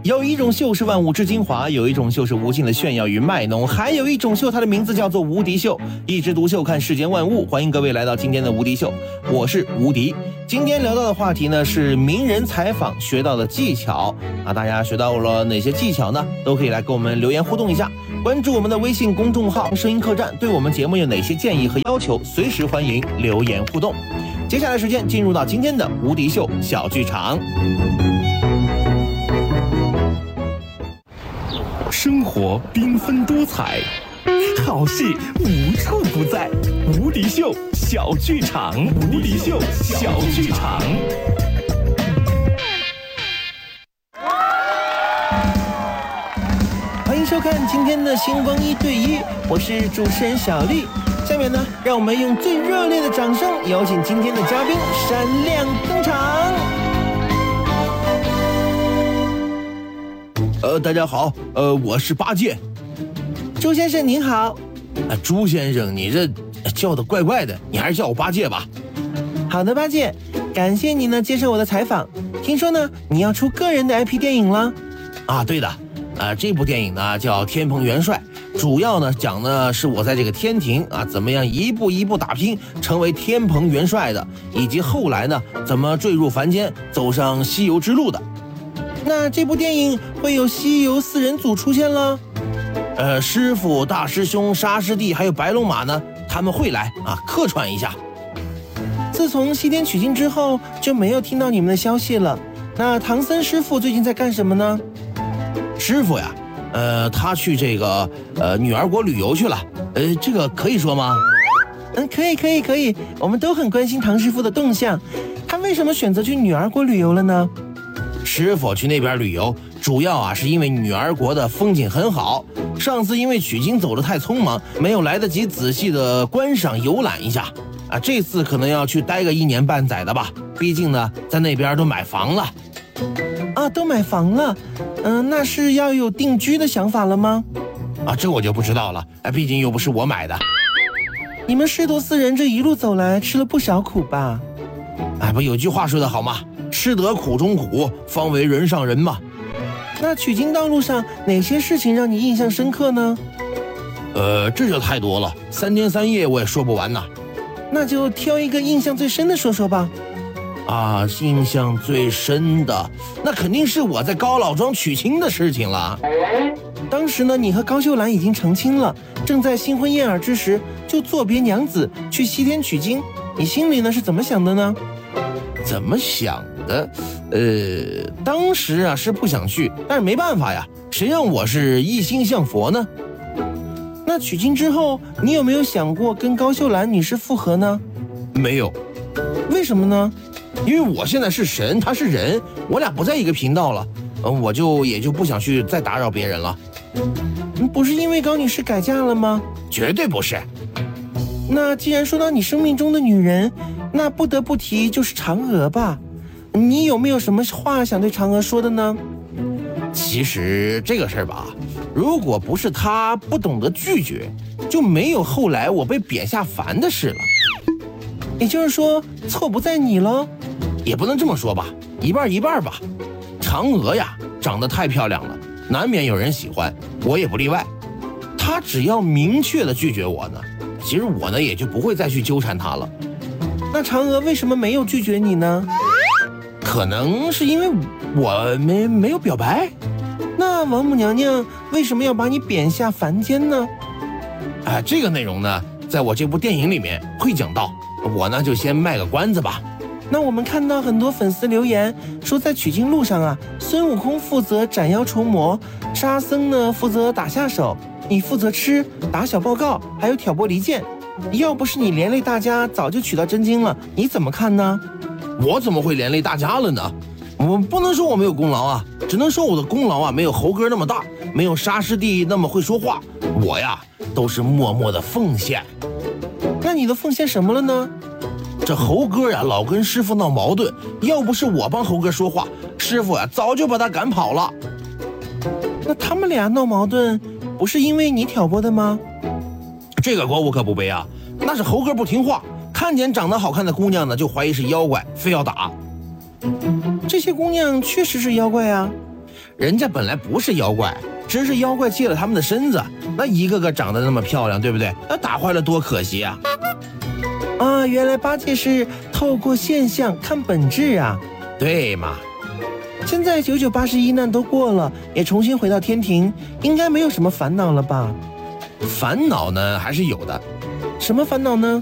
有一种秀是万物之精华，有一种秀是无尽的炫耀与卖弄，还有一种秀，它的名字叫做无敌秀。一枝独秀，看世间万物。欢迎各位来到今天的无敌秀，我是无敌。今天聊到的话题呢是名人采访学到的技巧啊，大家学到了哪些技巧呢？都可以来跟我们留言互动一下，关注我们的微信公众号声音客栈，对我们节目有哪些建议和要求，随时欢迎留言互动。接下来时间进入到今天的无敌秀小剧场。 生活缤纷多彩，好戏无处不在。无敌秀小剧场，无敌秀小剧场。 欢迎收看今天的星光1对1，我是主持人小丽。下面呢，让我们用最热烈的掌声，有请今天的嘉宾闪亮登场。大家好，我是八戒。朱先生您好。朱先生，你这叫的怪怪的，你还是叫我八戒吧。好的，八戒，感谢你呢接受我的采访。听说呢你要出个人的 IP 电影了？啊，对的，这部电影呢叫《天蓬元帅》，主要呢讲的是我在这个天庭啊怎么样一步一步打拼，成为天蓬元帅的，以及后来呢怎么坠入凡间，走上西游之路的。那这部电影会有西游4人组出现了？师傅、大师兄、沙师弟还有白龙马呢，他们会来啊客串一下。自从西天取经之后就没有听到你们的消息了。那唐僧师傅最近在干什么呢？师傅呀，他去这个女儿国旅游去了。这个可以说吗？可以，我们都很关心唐师傅的动向。他为什么选择去女儿国旅游了呢？师傅去那边旅游，主要啊是因为女儿国的风景很好。上次因为取经走得太匆忙，没有来得及仔细的观赏游览一下啊。这次可能要去待个1年半载的吧，毕竟呢在那边都买房了。啊，都买房了？那是要有定居的想法了吗？啊，这我就不知道了，毕竟又不是我买的。你们师徒4人这一路走来吃了不少苦吧？不有句话说得好吗？吃得苦中苦，方为人上人嘛。那取经道路上哪些事情让你印象深刻呢？这就太多了，3天3夜我也说不完呐。那就挑一个印象最深的说说吧。印象最深的那肯定是我在高老庄娶亲的事情了。当时呢你和高秀兰已经成亲了，正在新婚燕尔之时就作别娘子去西天取经，你心里呢是怎么想的呢？怎么想的？当时啊是不想去，但是没办法呀，谁让我是一心向佛呢？那取经之后你有没有想过跟高秀兰女士复合呢？没有。为什么呢？因为我现在是神，她是人，我俩不在一个频道了，我也就不想去再打扰别人了。不是因为高女士改嫁了吗？绝对不是。那既然说到你生命中的女人，那不得不提就是嫦娥吧。你有没有什么话想对嫦娥说的呢？其实这个事儿吧，如果不是她不懂得拒绝，就没有后来我被贬下凡的事了。也就是说错不在你了？也不能这么说吧，一半一半吧。嫦娥呀长得太漂亮了，难免有人喜欢，我也不例外。她只要明确的拒绝我呢，其实我呢也就不会再去纠缠她了。那嫦娥为什么没有拒绝你呢？可能是因为我没有表白。那王母娘娘为什么要把你贬下凡间呢？这个内容呢在我这部电影里面会讲到，我呢就先卖个关子吧。那我们看到很多粉丝留言说，在取经路上啊，孙悟空负责斩妖除魔，沙僧呢负责打下手，你负责吃、打小报告，还有挑拨离间。要不是你连累大家，早就取到真经了，你怎么看呢？我怎么会连累大家了呢？我不能说我没有功劳啊，只能说我的功劳啊没有猴哥那么大，没有沙师弟那么会说话，我呀都是默默的奉献。那你都奉献什么了呢？这猴哥呀老跟师傅闹矛盾，要不是我帮猴哥说话，师傅呀早就把他赶跑了。那他们俩闹矛盾不是因为你挑拨的吗？这个锅我可不背啊，那是猴哥不听话，看见长得好看的姑娘呢就怀疑是妖怪，非要打。这些姑娘确实是妖怪啊。 人家本来不是妖怪，只是妖怪借了他们的身子，那一个个长得那么漂亮，对不对？那打坏了多可惜啊！啊，原来八戒是透过现象看本质啊，对嘛？现在9981难都过了，也重新回到天庭，应该没有什么烦恼了吧？烦恼呢还是有的，什么烦恼呢？